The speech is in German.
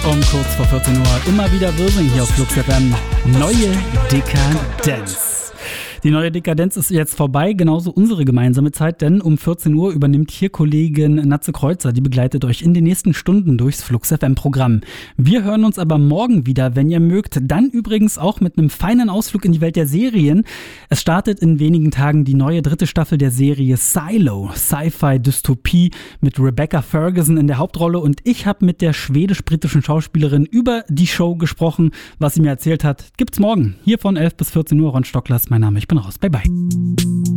Um kurz vor 14 Uhr immer wieder Wirsing hier auf Flux FM. Neue Dekadenz. Die neue Dekadenz ist jetzt vorbei, genauso unsere gemeinsame Zeit, denn um 14 Uhr übernimmt hier Kollegin Natze Kreuzer, die begleitet euch in den nächsten Stunden durchs Flux FM Programm. Wir hören uns aber morgen wieder, wenn ihr mögt, dann übrigens auch mit einem feinen Ausflug in die Welt der Serien. Es startet in wenigen Tagen die neue 3. Staffel der Serie Silo, Sci-Fi-Dystopie mit Rebecca Ferguson in der Hauptrolle, und ich habe mit der schwedisch-britischen Schauspielerin über die Show gesprochen. Was sie mir erzählt hat, gibt's morgen hier von 11 bis 14 Uhr. Ron Stocklers, mein Name, ich bin raus. Bye bye.